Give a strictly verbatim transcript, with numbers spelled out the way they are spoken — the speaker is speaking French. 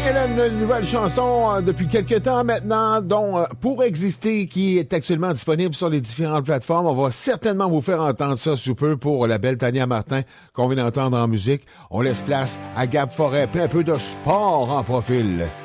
Hélène, une nouvelle chanson euh, depuis quelques temps maintenant, dont euh, Pour exister, qui est actuellement disponible sur les différentes plateformes. On va certainement vous faire entendre ça sous peu pour la belle Tania Martin qu'on vient d'entendre en musique. On laisse place à Gab Forêt, puis un peu de sport en profil.